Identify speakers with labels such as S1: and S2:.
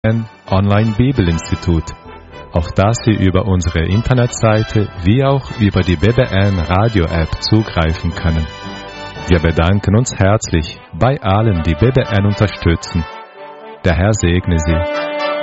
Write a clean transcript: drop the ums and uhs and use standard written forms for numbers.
S1: Online Bibelinstitut, auf das Sie über unsere Internetseite wie auch über die BBN Radio App zugreifen können. Wir bedanken uns herzlich bei allen, die BBN unterstützen. Der Herr segne Sie.